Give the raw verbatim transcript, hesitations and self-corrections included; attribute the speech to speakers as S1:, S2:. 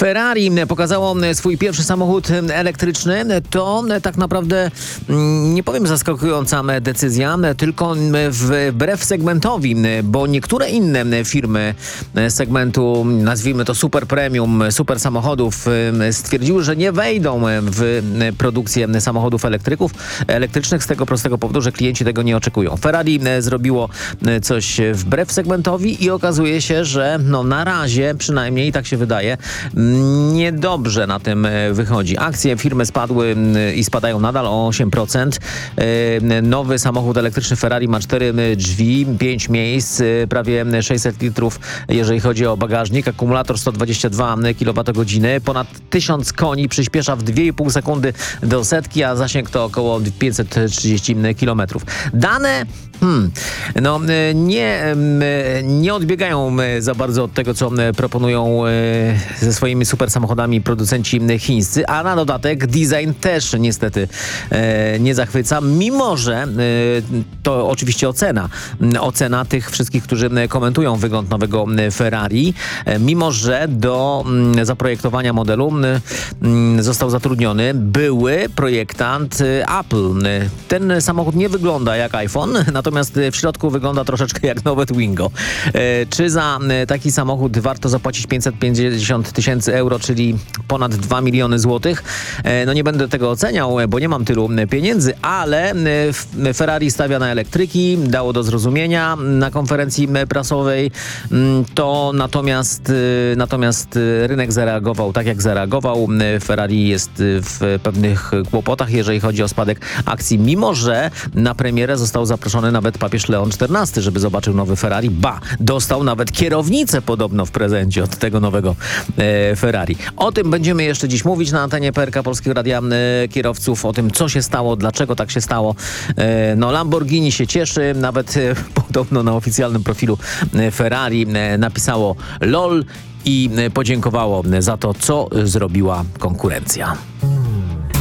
S1: Ferrari pokazało swój pierwszy samochód elektryczny. To tak naprawdę, nie powiem zaskakująca decyzja, tylko wbrew segmentowi, bo niektóre inne firmy segmentu, nazwijmy to super premium, super samochodów, stwierdziły, że nie wejdą w produkcję samochodów elektryków, elektrycznych z tego prostego powodu, że klienci tego nie oczekują. Ferrari zrobiło coś wbrew segmentowi i okazuje się, że no na razie, przynajmniej tak się wydaje, niedobrze na tym wychodzi. Akcje firmy spadły i spadają nadal o osiem procent. Nowy samochód elektryczny Ferrari ma cztery drzwi, pięć miejsc, prawie sześćset litrów, jeżeli chodzi o bagażnik, akumulator sto dwadzieścia dwa kilowatogodziny, ponad tysiąc koni, przyspiesza w dwie i pół sekundy do setki, a zasięg to około pięćset trzydzieści kilometrów. Dane Hmm. No, nie, nie odbiegają za bardzo od tego, co proponują ze swoimi super samochodami producenci chińscy, a na dodatek design też niestety nie zachwyca, mimo że to oczywiście ocena, ocena tych wszystkich, którzy komentują wygląd nowego Ferrari, mimo że do zaprojektowania modelu został zatrudniony były projektant Apple. Ten samochód nie wygląda jak iPhone, natomiast Natomiast w środku wygląda troszeczkę jak nowe Twingo. E, czy za taki samochód warto zapłacić pięćset pięćdziesiąt tysięcy euro, czyli ponad dwa miliony złotych? E, no nie będę tego oceniał, bo nie mam tylu pieniędzy, ale Ferrari stawia na elektryki, dało do zrozumienia na konferencji prasowej. To natomiast, natomiast rynek zareagował tak, jak zareagował. Ferrari jest w pewnych kłopotach, jeżeli chodzi o spadek akcji, mimo że na premierę został zaproszony nawet papież Leon czternasty, żeby zobaczył nowy Ferrari. Ba, dostał nawet kierownicę podobno w prezencie od tego nowego e, Ferrari. O tym będziemy jeszcze dziś mówić na antenie P R K Polskiego Radia e, Kierowców, o tym, co się stało, dlaczego tak się stało. E, no Lamborghini się cieszy, nawet e, podobno na oficjalnym profilu e, Ferrari e, napisało LOL i e, podziękowało za to, co zrobiła konkurencja.